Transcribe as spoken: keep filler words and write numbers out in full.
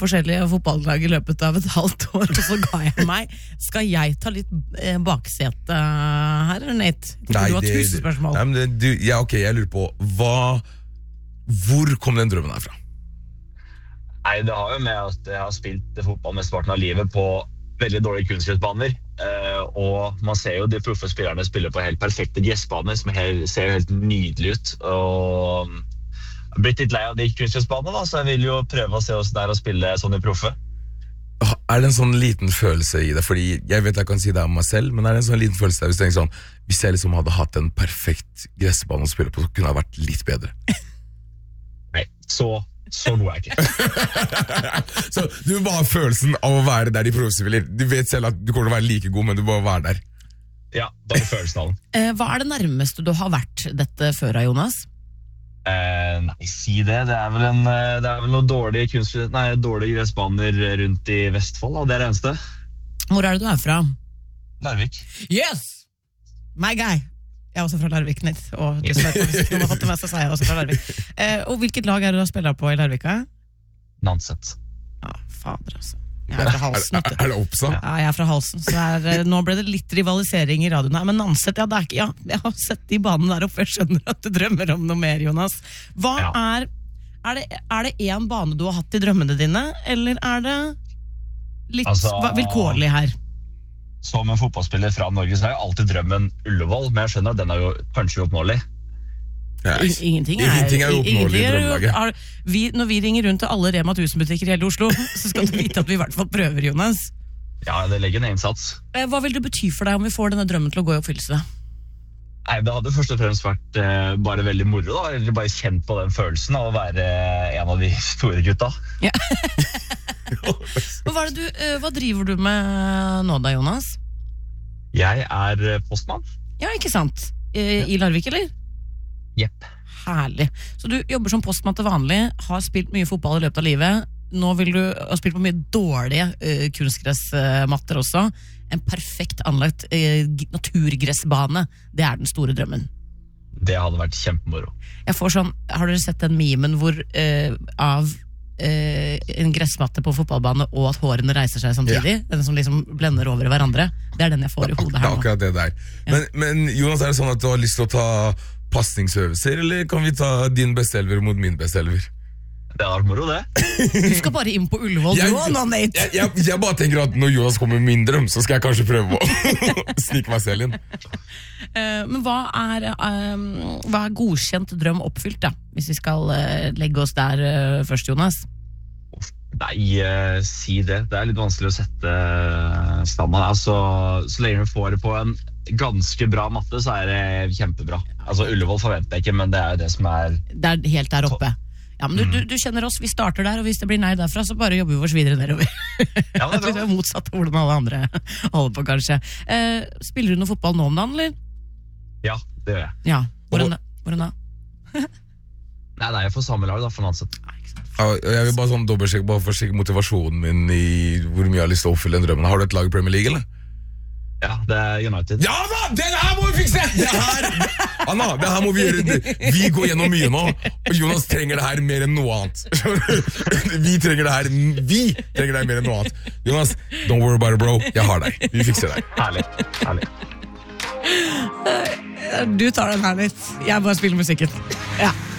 forskjellige fotballag I løpet av et halvt år, og så ga jeg meg. Skal jeg ta litt eh, baksete her, eller Nate? Nei, du har det, tusen spørsmål. Nei, men det, du, ja, ok, jeg lurer på, hva, hvor kom den drømmen herfra? Nei, det har jo med at jeg har spilt fotball mesteparten av livet på veldig dårlige kunstgressbaner. Uh, og man ser jo de proffe spillerne spiller på helt perfekte gressbaner som helt, ser helt nydelig ut. Og jeg har blitt litt lei av de kunstgressbanene, da, så jeg vil jo prøve å se oss der og spille sånn I proffe. Er det en sånn liten følelse I det? Fordi jeg vet jeg kan si det om meg selv, men er det en sånn liten følelse der hvis du tenker sånn, hvis jeg liksom hadde hatt en perfekt gressbane å spille på, så kunne det vært litt bedre? Nei, så... Så god er jeg ikke. Så du bare har følelsen av å være der de proffspiller. Du vet selv at du kommer til å være like god, men du bare være der. Ja, bare følelsen av den. Eh, hva er det nærmeste du har vært dette før, Jonas? Eh, nei, si det. Det er vel, en, det er vel noen dårlige, kunst, nei, dårlige gressbaner rundt I Vestfold, og det er det eneste. Hvor er det du er fra? Larvik. Yes! My guy! Jeg er også fra Larvik, Nate, og du som er hvis noen har fått det med seg, så er jeg også fra Larvik. Eh, og hvilket lag er det du har spillet på I Larvika? Nanset. Ja, fader altså. Jeg er fra Halsen. Er, er, er det oppsa? Ja, jeg er fra Halsen, så er, nå ble det litt rivalisering I radioen her, men Nanset, ja, det er ikke, ja, jeg har sett de banene der oppe, jeg skjønner at du drømmer om noe mer, Jonas. Hva ja. er, er det, er det en bane du har hatt I drømmene dine, eller er det litt altså, vilkårlig her? Som en fotballspiller fra Norge så er jo alltid drømmen Ullevål, men jeg skjønner at den er jo kanskje uoppnåelig. Ja, ingenting er, ingenting er uoppnåelig I drømmelaget. Vi, når vi ringer rundt til alle Rema tusen-butikker I hele Oslo, så skal du vite at vi I hvert fall prøver, Jonas. Ja, det legger en innsats. Hva vil det bety for deg om vi får denne drømmen til å gå I oppfyllelse? Nei, det hadde først og fremst vært eh, bare veldig moro da, eller bare kjent på den følelsen av å være en av de store gutta. Ja. hva, er det du, uh, hva driver du med nå da, Jonas? Jeg er postmann. Ja, ikke sant? I, I Larvik, eller? Jepp. Herlig. Så du jobber som postmann til vanlig, har spilt mye fotball I løpet av livet. Nå vil du ha spilt på mye dårlige uh, kunstgressmatter også. En perfekt anlagt uh, naturgressbane. Det er den store drømmen. Det hadde vært kjempemoro. Jeg får sånn, har dere sett den memen hvor uh, av uh, en gressmatte på fotballbane og at hårene reiser seg samtidig? Ja. Den som liksom blender over I hverandre. Det er den jeg får I hodet her nå. Akkurat det der. Ja. Men, men Jonas, er det sånn at du har lyst til å ta passningsøvelser, eller kan vi ta din bestelver mot min bestelver? Det har vært moro, det. Du skal bare inn på Ullevål, jeg, du også, nå, Nate. Jeg, jeg, jeg bare tenker at når Jonas kommer med min drøm, så skal jeg kanskje prøve å snike meg selv inn. Uh, men hva er, um, hva er godkjent drøm oppfylt, da? Hvis vi skal uh, legge oss der uh, først, Jonas? Nei, uh, si det. Det er litt vanskelig å sette uh, standard. Altså, så lenge vi får det på en ganske bra matte, så er det kjempebra. Altså, Ullevål forventer jeg ikke, men det er det som er... Det er helt der oppe. Ja, men du, du, du kjenner oss, vi starter der, og hvis det blir nei derfra, så bare jobber vi oss videre nedover. Ja, det er bra. Det er motsatt av hvordan alle andre holder på, kanskje. Eh, spiller du noe fotball nå om dagen, eller? Ja, det gjør jeg. Ja, hvordan, hvordan da? Nei, nei, jeg får samme lag da, for Nanset. Ja, jeg vil bare sånn dobbeltsjekke, bare for å sjekke motivasjonen min I hvor mye jeg har lyst til å oppfylle den drømmen. Har du et lag I Premier League, eller? Ja, det er United. Ja da, den her må vi fikse! Det her, Anna, det her må vi gjøre. Vi går gjennom mye nå, og Jonas trenger det her mer enn noe annet. Vi trenger det her, vi trenger det her mer enn noe annet. Jonas, don't worry about it, bro. Jeg har deg. Vi fikser deg. Herlig, herlig. Du tar den her litt. Jeg bare spiller musikken. Ja.